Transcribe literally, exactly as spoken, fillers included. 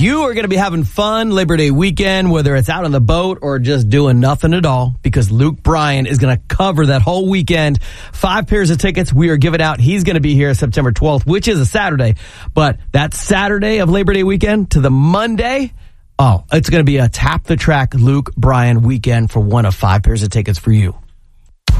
You are going to be having fun Labor Day weekend, whether it's out on the boat or just doing nothing at all, because Luke Bryan is going to cover that whole weekend. Five pairs of tickets we are giving out. He's going to be here September twelfth, which is a Saturday. But that Saturday of Labor Day weekend to the Monday, oh, it's going to be a tap the track Luke Bryan weekend for one of five pairs of tickets for you.